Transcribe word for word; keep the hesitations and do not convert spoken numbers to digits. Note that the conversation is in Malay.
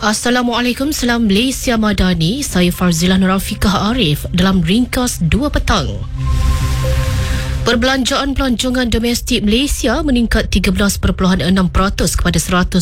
Assalamualaikum, salam Malaysia Madani. Saya Farzila Nurafiqah Arif dalam ringkas dua petang. Perbelanjaan pelancongan domestik Malaysia meningkat tiga belas perpuluhan enam peratus kepada seratus